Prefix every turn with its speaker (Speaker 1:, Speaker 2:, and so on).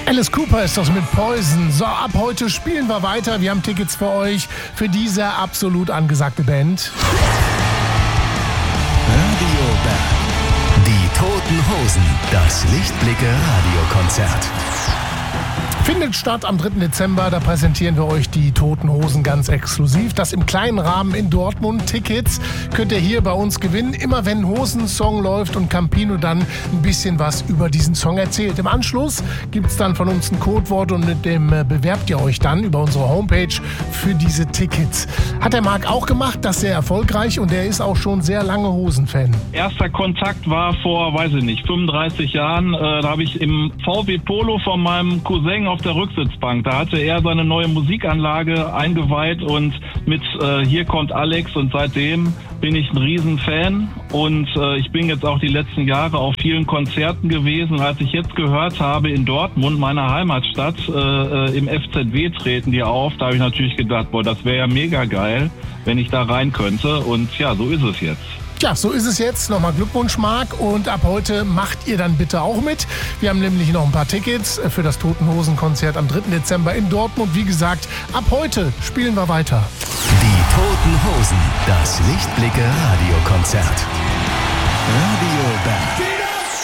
Speaker 1: Alice Cooper ist das mit Poison. So, ab heute spielen wir weiter. Wir haben Tickets für euch, für diese absolut angesagte Band.
Speaker 2: Radio Band. Die Toten Hosen. Das Lichtblicke-Radiokonzert.
Speaker 1: Findet statt am 3. Dezember, da präsentieren wir euch die Toten Hosen ganz exklusiv. Das im kleinen Rahmen in Dortmund. Tickets könnt ihr hier bei uns gewinnen, immer wenn ein Hosensong läuft und Campino dann ein bisschen was über diesen Song erzählt. Im Anschluss gibt es dann von uns ein Codewort und mit dem bewerbt ihr euch dann über unsere Homepage für diese Tickets. Hat der Marc auch gemacht, das sehr erfolgreich und er ist auch schon sehr lange Hosen-Fan.
Speaker 3: Erster Kontakt war vor, 35 Jahren. Da habe ich im VW Polo von meinem Cousin auf der Rücksitzbank. Da hatte er seine neue Musikanlage eingeweiht und mit Hier kommt Alex, und seitdem bin ich ein Riesenfan und ich bin jetzt auch die letzten Jahre auf vielen Konzerten gewesen. Als ich jetzt gehört habe, in Dortmund, meiner Heimatstadt, im FZW treten die auf, da habe ich natürlich gedacht, boah, das wäre ja mega geil, wenn ich da rein könnte, und ja, so ist es jetzt.
Speaker 1: Ja, so ist es jetzt. Nochmal Glückwunsch, Marc. Und ab heute macht ihr dann bitte auch mit. Wir haben nämlich noch ein paar Tickets für das Toten Hosen-Konzert am 3. Dezember in Dortmund. Wie gesagt, ab heute spielen wir weiter.
Speaker 2: Die Toten Hosen. Das Lichtblicke-Radiokonzert. Radio Band.